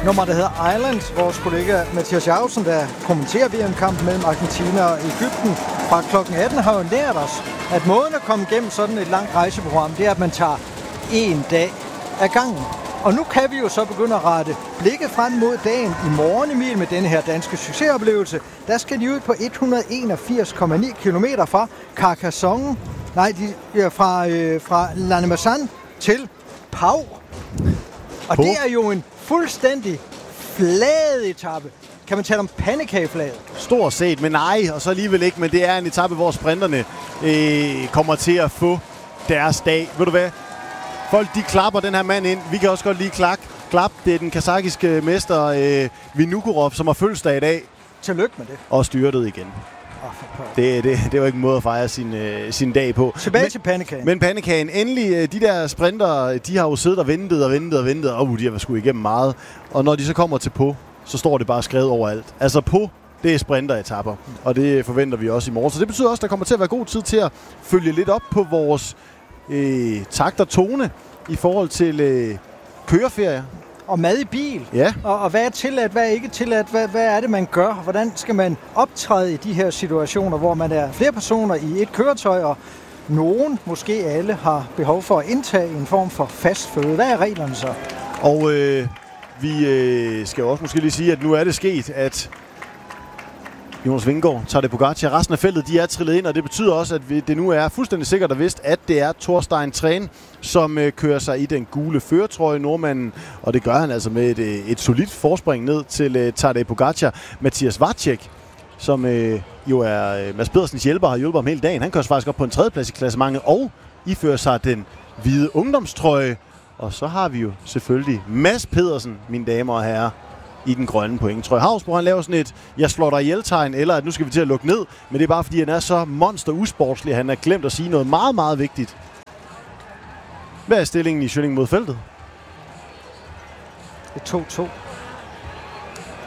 nummer, der hedder Island. Vores kollega Mathias Jacobsen, der kommenterer VM-kampen mellem Argentina og Egypten fra klokken 18, har jo lært os, at måden at komme igennem sådan et langt rejseprogram, det er, at man tager en dag ad gangen. Og nu kan vi jo så begynde at rette blikket frem mod dagen i morgen, Emil, med denne her danske succesoplevelse. Der skal de ud på 181,9 km fra Carcassonne, fra Lannemezan til Pau. Og det er jo en fuldstændig flad etape. Kan man tale om pandekageflaget? Stort set, men nej, og så alligevel ikke. Men det er en etape, hvor sprinterne kommer til at få deres dag. Ved du hvad? Folk, de klapper den her mand ind. Vi kan også godt lige klap. Det er den kazakiske mester Vinokurov, som har fødselsdag i dag. Tillykke med det. Og styrtet igen. Det var ikke en måde at fejre sin dag på. Tilbage til pandekagen. Men pandekagen, endelig, de der sprinter, de har jo siddet og ventet. De har sgu igennem meget. Og når de så kommer til på, så står det bare skrevet overalt. Altså på, det er sprinteretapper. Og det forventer vi også i morgen. Så det betyder også, at der kommer til at være god tid til at følge lidt op på vores takt og tone i forhold til køreferier. Og mad i bil. Ja. Og hvad er tilladt, hvad er ikke tilladt? Hvad er det, man gør? Hvordan skal man optræde i de her situationer, hvor man er flere personer i et køretøj, og nogen, måske alle, har behov for at indtage en form for fast føde? Hvad er reglerne så? Og vi skal også måske lige sige, at nu er det sket, at Jonas Vingegaard tager det Pogacar. Resten af feltet, de er trillet ind, og det betyder også, at det nu er fuldstændig sikkert og vist, at det er Thorstein Træn, som kører sig i den gule førertrøje, nordmanden. Og det gør han altså med et solidt forspring ned til Tadej Pogacar. Mathias Vacek, som jo er Mads Pedersens hjælper, har hjulpet ham hele dagen. Han kører faktisk op på en tredjeplads i klassementet og ifører sig den hvide ungdomstrøje. Og så har vi jo selvfølgelig Mads Pedersen, mine damer og herrer, i den grønne pointtrøje. Havsbro, han laver sådan et jeg slår dig ihjel-tegn, eller at nu skal vi til at lukke ned. Men det er bare fordi, han er så monster usportslig. Han har glemt at sige noget meget, meget vigtigt. Hvad er stillingen i Schønning mod feltet? Det er 2-2.